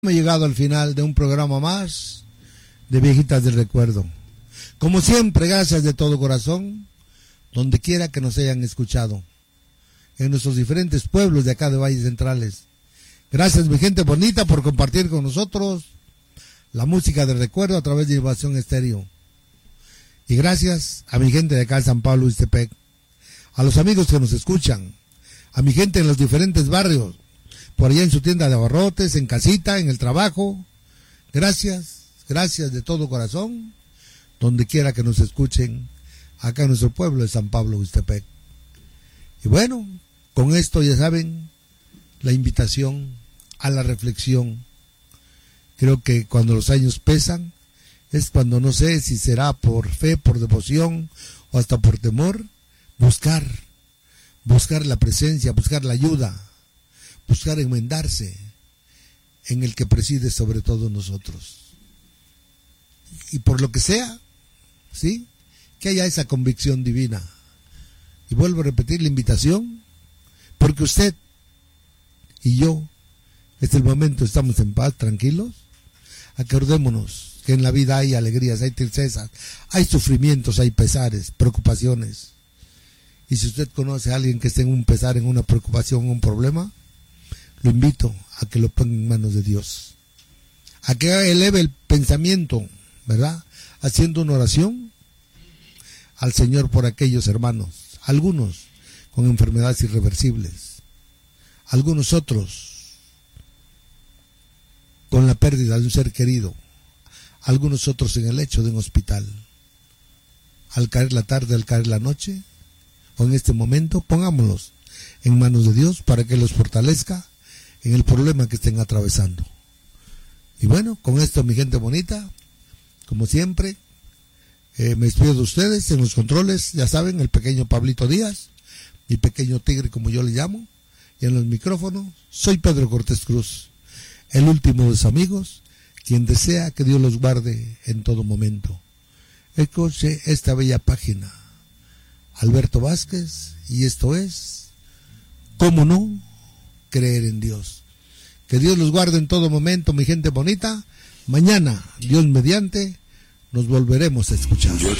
Hemos llegado al final de un programa más de Viejitas del Recuerdo. Como siempre, gracias de todo corazón, donde quiera que nos hayan escuchado, en nuestros diferentes pueblos de acá de Valles Centrales. Gracias, mi gente bonita, por compartir con nosotros la música del recuerdo a través de Invasión Estéreo. Y gracias a mi gente de acá de San Pablo, Ixtepec, a los amigos que nos escuchan, a mi gente en los diferentes barrios, por allá en su tienda de abarrotes, en casita, en el trabajo. Gracias, gracias de todo corazón, donde quiera que nos escuchen, acá en nuestro pueblo de San Pablo, Ixtepec. Y bueno, con esto ya saben, la invitación a la reflexión. Creo que cuando los años pesan, es cuando no sé si será por fe, por devoción o hasta por temor, buscar la presencia, buscar la ayuda, buscar enmendarse en el que preside sobre todos nosotros. Y por lo que sea, ¿sí?, que haya esa convicción divina. Y vuelvo a repetir la invitación, porque usted y yo, es el momento, estamos en paz, tranquilos. Acordémonos que en la vida hay alegrías, hay tristezas, hay sufrimientos, hay pesares, preocupaciones. Y si usted conoce a alguien que esté en un pesar, en una preocupación, un problema, lo invito a que lo ponga en manos de Dios, a que eleve el pensamiento, ¿verdad?, haciendo una oración al Señor por aquellos hermanos, algunos con enfermedades irreversibles, algunos otros con la pérdida de un ser querido, algunos otros en el lecho de un hospital. Al caer la tarde, al caer la noche, o en este momento, pongámoslos en manos de Dios para que los fortalezca en el problema que estén atravesando. Y bueno, con esto, mi gente bonita, como siempre, me despido de ustedes. En los controles, ya saben, el pequeño Pablito Díaz, mi pequeño tigre como yo le llamo, y en los micrófonos, soy Pedro Cortés Cruz, el último de los amigos, quien desea que Dios los guarde en todo momento. Escuche esta bella página, Alberto Vázquez, y esto es ¿Cómo no creer en Dios? Que Dios los guarde en todo momento, mi gente bonita. Mañana, Dios mediante, nos volveremos a escuchar.